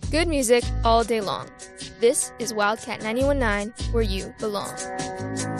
Good music all day long. This is Wildcat 91.9, where you belong.